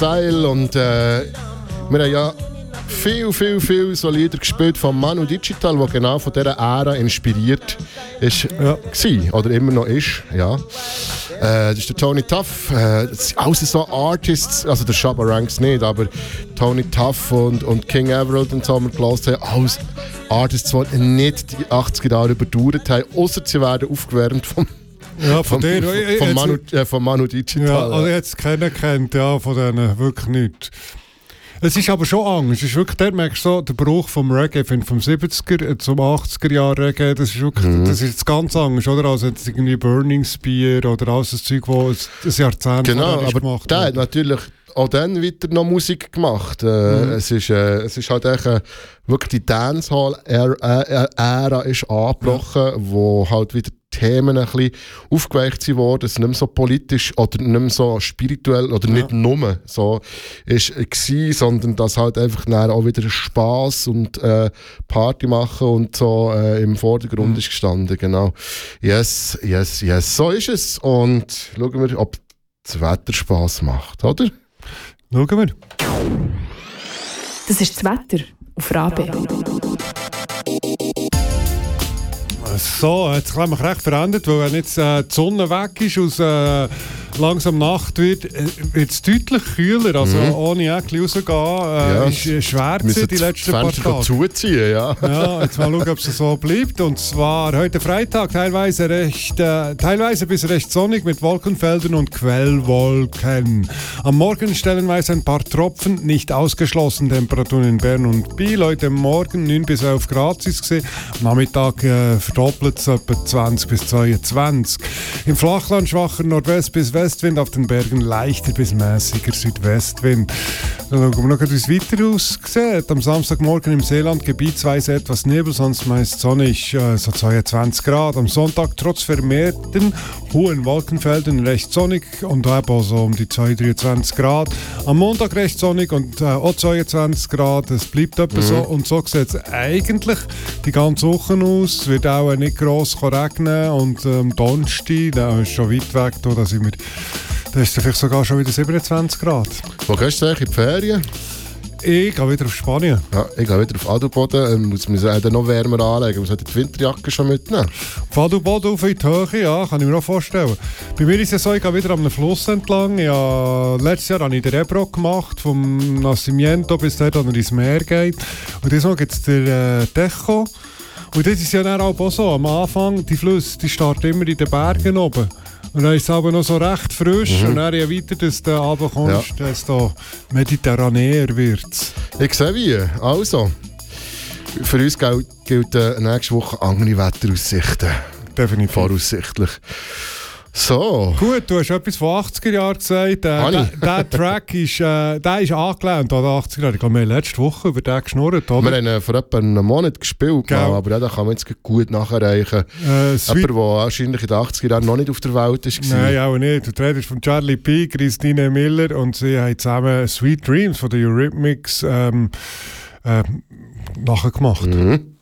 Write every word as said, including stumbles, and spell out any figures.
Style und äh, wir haben ja viel, viel, viel so Lieder gespielt von Manu Digital, der genau von dieser Ära inspiriert ist, ja. war, oder immer noch ist. Ja. Äh, das ist der Tony Tuff. Äh, das sind alles so Artists, also der Shabba Ranks nicht, aber Tony Tuff und, und King Everald und so haben wir gehört, alles Artists, die nicht die achtziger Jahre überdauert haben, außer sie werden aufgewärmt vom Ja, von dir. Von, von, Manu, äh, von Manu Digital. Ja, also jetzt kennengelernt, ja, von denen wirklich nicht. Es ist aber schon Angst. Es ist wirklich, dort merkst du so, der Bruch vom Reggae, finde vom siebziger zum achtziger Jahr Reggae, das ist wirklich, mhm. das ist jetzt ganz anders, oder? Also jetzt irgendwie Burning Spear oder alles das Zeug, das ein Jahrzehnt genau, aber gemacht der hat natürlich auch dann weiter noch Musik gemacht. Äh, mhm. es, ist, äh, es ist halt echt, äh, wirklich die Dancehall-Ära ist angebrochen, ja. wo halt wieder Themen ein bisschen aufgeweicht wurden, es nicht mehr so politisch oder nicht mehr so spirituell oder ja. nicht nur so ist, war, sondern dass halt einfach auch wieder Spass und äh, Party machen und so äh, im Vordergrund mhm. ist gestanden. Genau. Yes, yes, yes. So ist es. Und schauen wir, ob das Wetter Spass macht, oder? Schauen wir. Das ist das Wetter auf R A B. So, jetzt haben wir mich recht verändert, weil wenn jetzt äh, die Sonne weg ist und äh, langsam Nacht wird, äh, wird es deutlich kühler. Also mhm. ohne Jäckchen rausgehen, äh, ja, ist äh, schwer zu die letzten paar Tage. Zuziehen, ja. Ja, jetzt mal schauen, ob es so bleibt. Und zwar heute Freitag teilweise, recht, äh, teilweise bis recht sonnig mit Wolkenfeldern und Quellwolken. Am Morgen stellenweise ein paar Tropfen, nicht ausgeschlossen. Temperaturen in Bern und Biel. Heute Morgen neun bis elf Grad ist es. Am Nachmittag äh, verdoppelt es etwa zwanzig bis zweiundzwanzig. Im Flachland schwacher Nordwest bis Westwind, auf den Bergen leichter bis mäßiger Südwestwind. Dann schauen wir noch, wie es weiter aussieht. Am Samstagmorgen im Seeland gebietsweise etwas Nebel, sonst meist sonnig, äh, so zweiundzwanzig Grad. Am Sonntag trotz vermehrten hohen Wolkenfeldern recht sonnig und eben so um die zweiundzwanzig, dreiundzwanzig Grad. Am Montag recht sonnig und äh, auch zweiundzwanzig Grad. Es bleibt etwa mhm. so. Und so sieht es eigentlich die ganze Woche aus. Es wird auch nicht gross regnen und am ähm, Donnerstag, da ist schon weit weg, da, da sind wir, da ist es vielleicht sogar schon wieder siebenundzwanzig Grad. Wo gehst du eigentlich in die Ferien? Ich gehe wieder auf Spanien. Ja, ich gehe wieder auf Adelboden. Ähm, muss man sich noch wärmer anlegen. Man sollte die Winterjacke schon mitnehmen. Auf Adelboden auf in die Höhe, ja, kann ich mir auch vorstellen. Bei mir ist es so, ich gehe wieder am Fluss entlang. Ja, letztes Jahr habe ich den Ebro gemacht, vom Nacimiento bis dort, wo er ins Meer geht. Und diesmal gibt es den äh, Tejo. Und das ist ja dann auch so, am Anfang, die Flüsse, die starten immer in den Bergen oben. Und dann ist es aber noch so recht frisch. Mhm. Und dann je weiter dass du runterkommst, ja. desto mediterraneer wird es. Ich sehe wie. Also, für uns gilt, gilt äh, nächste Woche andere Wetteraussichten. Definitiv. Voraussichtlich. So. Gut, du hast etwas von achtziger Jahren gesagt. Äh, der, der Track ist, äh, der ist angelehnt an achtziger Jahre. Ich habe letzte Woche über den geschnurrt. Oder? Wir haben äh, vor etwa einem Monat gespielt, genau. Aber ja, da kann man jetzt gut nachreichen. Äh, Jemand, der wahrscheinlich in den achtziger Jahren noch nicht auf der Welt war. Nein, auch nicht. Du redest von Charlie P., Christine Miller und sie haben zusammen Sweet Dreams von den Eurythmics ähm, äh, nachgemacht. Mhm.